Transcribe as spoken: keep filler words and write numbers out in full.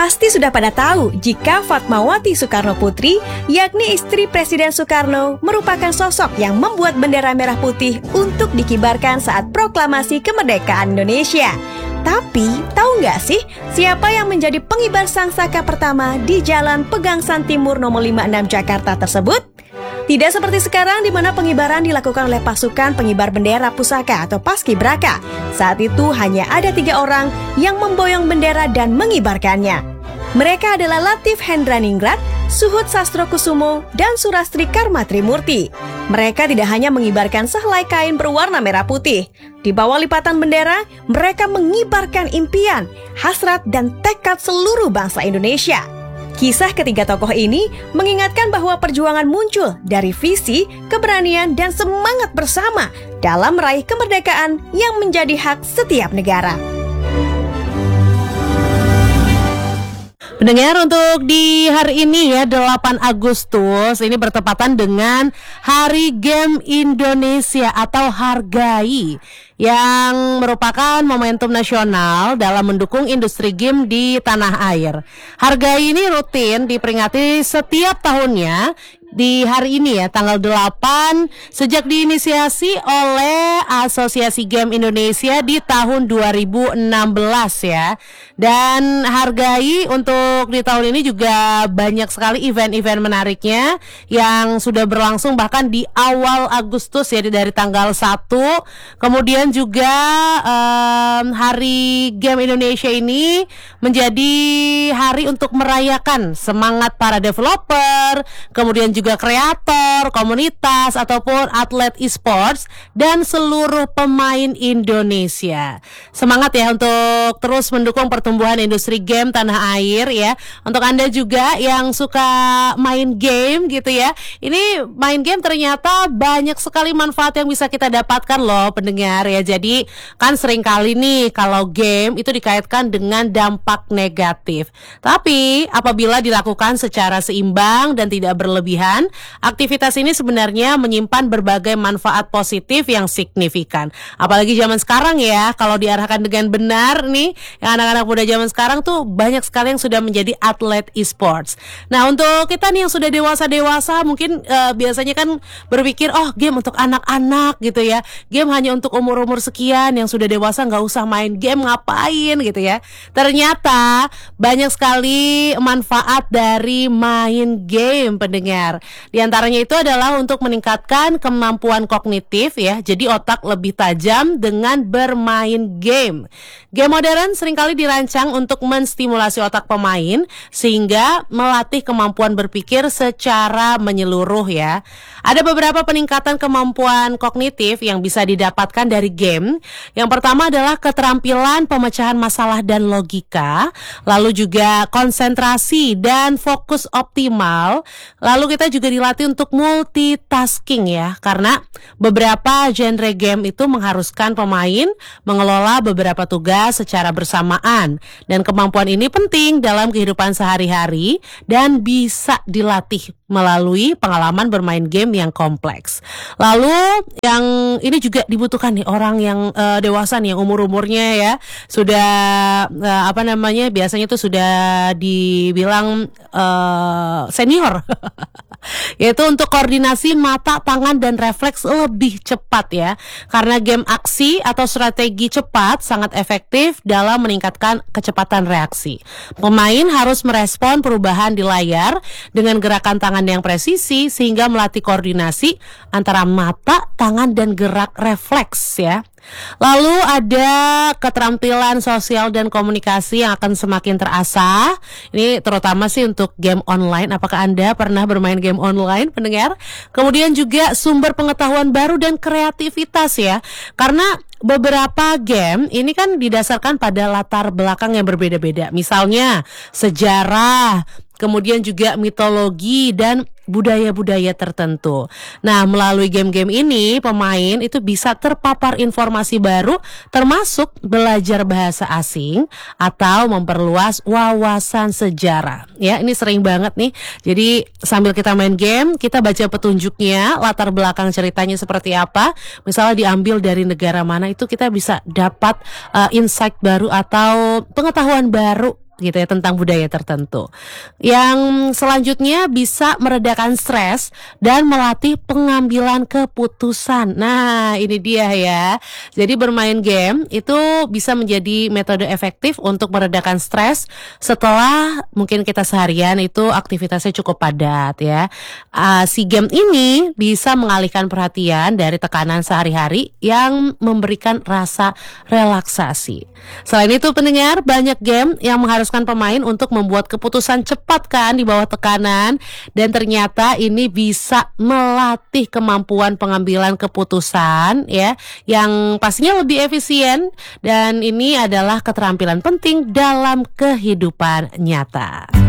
Pasti sudah pada tahu jika Fatmawati Soekarno Putri, yakni istri Presiden Soekarno, merupakan sosok yang membuat bendera merah putih untuk dikibarkan saat proklamasi kemerdekaan Indonesia. Tapi, tahu nggak sih siapa yang menjadi pengibar sangsaka pertama di Jalan Pegangsaan Timur nomor lima puluh enam Jakarta tersebut? Tidak seperti sekarang di mana pengibaran dilakukan oleh pasukan pengibar bendera pusaka atau paskibraka. Saat itu hanya ada tiga orang yang memboyong bendera dan mengibarkannya. Mereka adalah Latif Hendraningrat, Suhut Sastrokusumo, dan Surastri Karmatrimurti. Mereka tidak hanya mengibarkan sehelai kain berwarna merah putih. Di bawah lipatan bendera, mereka mengibarkan impian, hasrat, dan tekad seluruh bangsa Indonesia. Kisah ketiga tokoh ini mengingatkan bahwa perjuangan muncul dari visi, keberanian, dan semangat bersama dalam meraih kemerdekaan yang menjadi hak setiap negara. Pendengar, untuk di hari ini ya, delapan Agustus, ini bertepatan dengan Hari Game Indonesia atau Hargai, yang merupakan momentum nasional dalam mendukung industri game di tanah air. Hargai ini rutin diperingati setiap tahunnya di hari ini ya, tanggal delapan, sejak diinisiasi oleh Asosiasi Game Indonesia di tahun dua ribu enam belas ya. Dan Hargai untuk di tahun ini juga banyak sekali event-event menariknya yang sudah berlangsung bahkan di awal Agustus ya, dari tanggal satu. Kemudian juga um, Hari Game Indonesia ini menjadi hari untuk merayakan semangat para developer, kemudian juga kreator, komunitas, ataupun atlet e-sports dan seluruh pemain Indonesia. Semangat ya untuk terus mendukung pertumbuhan industri game tanah air ya. Untuk Anda juga yang suka main game gitu ya, ini main game ternyata banyak sekali manfaat yang bisa kita dapatkan loh pendengar ya. Jadi kan sering kali nih kalau game itu dikaitkan dengan dampak negatif. Tapi apabila dilakukan secara seimbang dan tidak berlebihan, aktivitas ini sebenarnya menyimpan berbagai manfaat positif yang signifikan. Apalagi zaman sekarang ya, kalau diarahkan dengan benar nih, yang anak-anak muda zaman sekarang tuh banyak sekali yang sudah menjadi atlet e-sports. Nah, untuk kita nih yang sudah dewasa-dewasa mungkin uh, biasanya kan berpikir, oh game untuk anak-anak gitu ya, game hanya untuk umur-umur sekian, yang sudah dewasa nggak usah main game, ngapain gitu ya. Ternyata banyak sekali manfaat dari main game pendengar. Di antaranya itu adalah untuk meningkatkan kemampuan kognitif ya, jadi otak lebih tajam dengan bermain game. Game modern seringkali dirancang untuk menstimulasi otak pemain sehingga melatih kemampuan berpikir secara menyeluruh ya. Ada beberapa peningkatan kemampuan kognitif yang bisa didapatkan dari game. Yang pertama adalah keterampilan pemecahan masalah dan logika, lalu juga konsentrasi dan fokus optimal. Lalu kita juga dilatih untuk multitasking ya, karena beberapa genre game itu mengharuskan pemain mengelola beberapa tugas secara bersamaan, dan kemampuan ini penting dalam kehidupan sehari-hari dan bisa dilatih melalui pengalaman bermain game yang kompleks. Lalu yang ini juga dibutuhkan nih orang yang uh, dewasa nih, yang umur-umurnya ya sudah uh, apa namanya biasanya tuh sudah dibilang uh, senior. Yaitu untuk koordinasi mata, tangan, dan refleks lebih cepat ya. Karena game aksi atau strategi cepat sangat efektif dalam meningkatkan kecepatan reaksi. Pemain harus merespon perubahan di layar dengan gerakan tangan yang presisi sehingga melatih koordinasi antara mata, tangan, dan gerak refleks ya. Lalu ada keterampilan sosial dan komunikasi yang akan semakin terasah. Ini terutama sih untuk game online. Apakah Anda pernah bermain game online, pendengar? Kemudian juga sumber pengetahuan baru dan kreativitas ya. Karena beberapa game ini kan didasarkan pada latar belakang yang berbeda-beda. Misalnya sejarah, kemudian juga mitologi dan budaya-budaya tertentu. Nah, melalui game-game ini pemain itu bisa terpapar informasi baru, termasuk belajar bahasa asing atau memperluas wawasan sejarah. Ya, ini sering banget nih. Jadi sambil kita main game, kita baca petunjuknya, latar belakang ceritanya seperti apa. Misalnya diambil dari negara mana, itu kita bisa dapat uh, insight baru atau pengetahuan baru gitu ya, tentang budaya tertentu. Yang selanjutnya bisa meredakan stres dan melatih pengambilan keputusan. Nah, ini dia ya. Jadi bermain game itu bisa menjadi metode efektif untuk meredakan stres setelah mungkin kita seharian itu aktivitasnya cukup padat ya. Uh, si game ini bisa mengalihkan perhatian dari tekanan sehari-hari yang memberikan rasa relaksasi. Selain itu pendengar, banyak game yang mengharuskan pemain untuk membuat keputusan cepat kan di bawah tekanan, dan ternyata ini bisa melatih kemampuan pengambilan keputusan ya, yang pastinya lebih efisien, dan ini adalah keterampilan penting dalam kehidupan nyata.